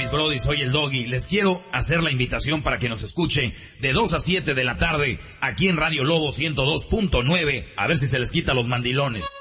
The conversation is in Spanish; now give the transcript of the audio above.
mis brodis, soy el Doggy. Les quiero hacer la invitación para que nos escuchen de 2 a 7 de la tarde aquí en Radio Lobo 102.9. A ver si se les quita los mandilones.